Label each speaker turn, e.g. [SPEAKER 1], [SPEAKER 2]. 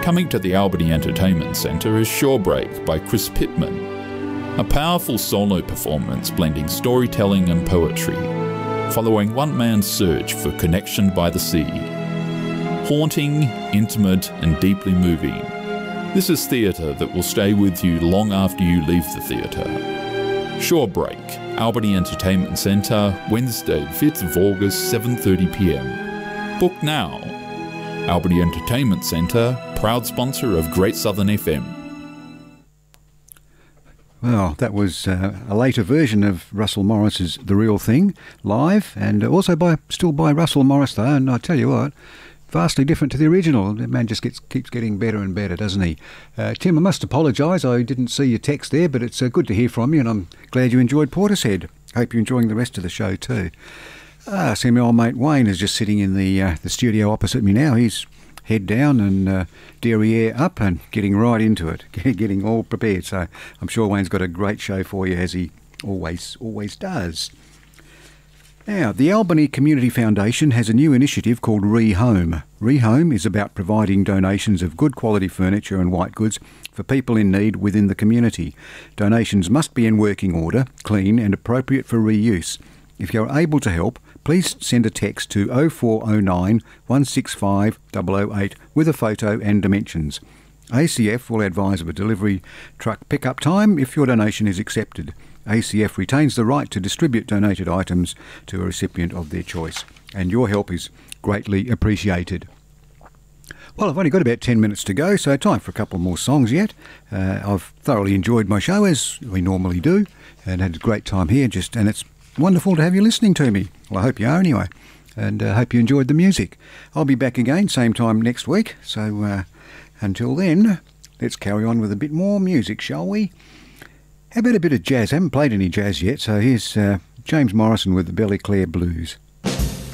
[SPEAKER 1] Coming to the Albany Entertainment Centre is Shorebreak by Chris Pittman, a powerful solo performance blending storytelling and poetry, following one man's search for connection by the sea. Haunting, intimate and deeply moving, this is theatre that will stay with you long after you leave the theatre. Shorebreak, Albany Entertainment Centre, Wednesday 5th of August, 7:30pm. Book now. Albany Entertainment Centre, proud sponsor of Great Southern FM.
[SPEAKER 2] Well, that was a later version of Russell Morris's The Real Thing, live, and also still by Russell Morris though, and I tell you what, vastly different to the original. The man just keeps getting better and better, doesn't he? Tim, I must apologise, I didn't see your text there, but it's good to hear from you, and I'm glad you enjoyed Portishead. Hope you're enjoying the rest of the show too. See, my old mate Wayne is just sitting in the studio opposite me now. He's head down and derriere up and getting right into it, getting all prepared. So I'm sure Wayne's got a great show for you, as he always does. Now, the Albany Community Foundation has a new initiative called Rehome. Rehome is about providing donations of good quality furniture and white goods for people in need within the community. Donations must be in working order, clean and appropriate for reuse. If you're able to help, please send a text to 0409 165 008 with a photo and dimensions. ACF will advise of a delivery truck pickup time if your donation is accepted. ACF retains the right to distribute donated items to a recipient of their choice, and your help is greatly appreciated. Well, I've only got about 10 minutes to go, so time for a couple more songs yet. I've thoroughly enjoyed my show, as we normally do, and had a great time here, and it's wonderful to have you listening to me. Well, I hope you are anyway, and I hope you enjoyed the music. I'll be back again same time next week, so until then, let's carry on with a bit more music, shall we? How about a bit of jazz? I haven't played any jazz yet, so here's James Morrison with the Belliclair Blues.